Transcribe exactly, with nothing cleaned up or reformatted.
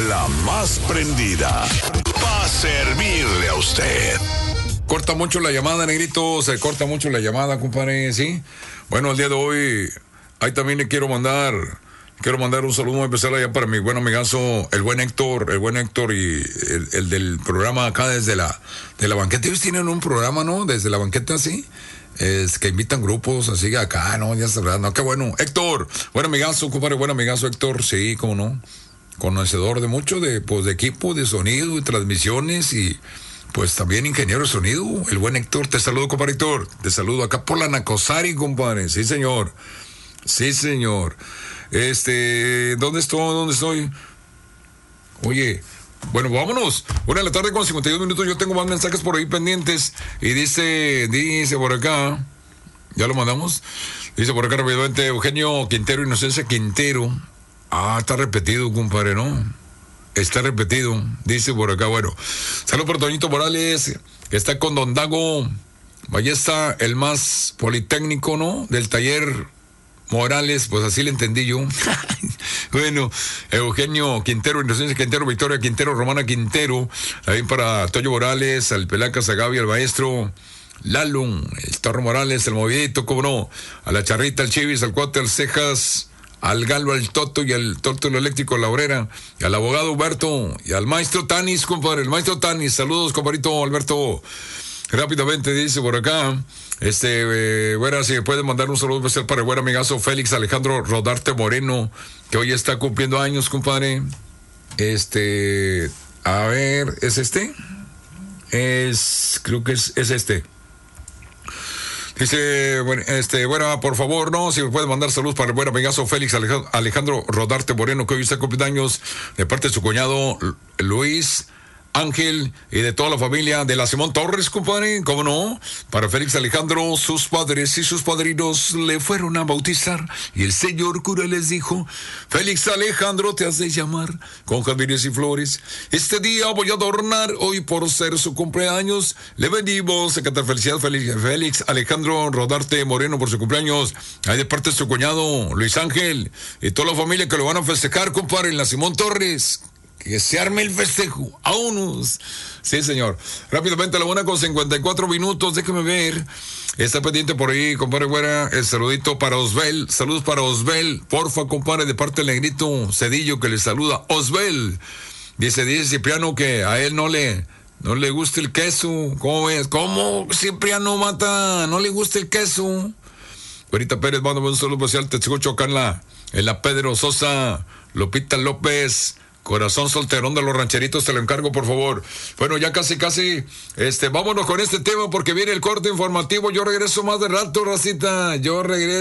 la más prendida. Pa' servirle a usted. Corta mucho la llamada, negrito. Se corta mucho la llamada, compadre, ¿sí? Bueno, el día de hoy, ahí también le quiero mandar... Quiero mandar un saludo muy especial allá para mi buen amigazo, el buen Héctor, el buen Héctor y el, el del programa acá desde la, de la banqueta. Ellos tienen un programa, ¿no? Desde la banqueta, sí. Es que invitan grupos así acá, ¿no? Ya sabrás, ¿no? Qué bueno. Héctor, buen amigazo, compadre, buen amigazo, Héctor, sí, cómo no. Conocedor de mucho, de, pues, de equipo, de sonido y transmisiones y, pues, también ingeniero de sonido. El buen Héctor, te saludo, compadre Héctor. Te saludo acá por la Nacosari, compadre. Sí, señor. Sí, señor. Este, ¿dónde estoy? ¿Dónde estoy? Oye, bueno, vámonos. Una de la tarde con cincuenta y dos minutos. Yo tengo más mensajes por ahí pendientes. Y dice, dice por acá, ¿ya lo mandamos? Dice por acá rápidamente Eugenio Quintero, Inocencia Quintero. Ah, está repetido, compadre, ¿no? Está repetido. Dice por acá, bueno. Saludos por Toñito Morales, que está con Don Dago Ballesta, el más politécnico, ¿no? Del taller Morales, pues así le entendí yo. Bueno, Eugenio Quintero, Inocencia Quintero, Victoria Quintero, Romana Quintero, también para Toyo Morales, al Pelaca Zagabi, al maestro Lalo, el Torro Morales, el Movidito, cómo no, a la Charrita, al Chivis, al Cuate, al Cejas, al Galo, al Toto y al Toto eléctrico, la Obrera, y al abogado Alberto, y al maestro Tanis, compadre, el maestro Tanis, saludos, compadrito Alberto. Rápidamente dice por acá, este, eh, bueno, si puede mandar un saludo especial para el buen amigazo Félix Alejandro Rodarte Moreno, que hoy está cumpliendo años, compadre. Este, a ver, ¿es este? Es, creo que es, es este. Dice, bueno, este, bueno, por favor, no, si me puede mandar saludos para el buen amigazo Félix Alejandro Rodarte Moreno, que hoy está cumpliendo años, de parte de su cuñado Luis Ángel y de toda la familia de la Simón Torres, compadre, ¿cómo no? Para Félix Alejandro, sus padres y sus padrinos le fueron a bautizar y el señor cura les dijo: Félix Alejandro, te has de llamar con jardines y flores. Este día voy a adornar, hoy por ser su cumpleaños, le venimos a cantar felicidad Félix, Félix Alejandro Rodarte Moreno por su cumpleaños. Ahí de parte de su cuñado Luis Ángel y toda la familia que lo van a festejar, compadre, en la Simón Torres. Que se arme el festejo. A unos. Sí, señor. Rápidamente a la una con cincuenta y cuatro minutos. Déjeme ver. Está pendiente por ahí, compadre Güera. El saludito para Osbel. Saludos para Osbel. Porfa, compadre, de parte del negrito Cedillo que le saluda. Osbel. Dice, dice Cipriano que a él no le, no le gusta el queso. ¿Cómo ves? ¿Cómo Cipriano mata? No le gusta el queso. Güerita Pérez, mándame un saludo especial. Te escucho acá en la, en la Pedro Sosa. Lupita López. Corazón solterón de los rancheritos, te lo encargo, por favor. Bueno, ya casi, casi, este, vámonos con este tema porque viene el corte informativo. Yo regreso más de rato, racita. Yo regreso.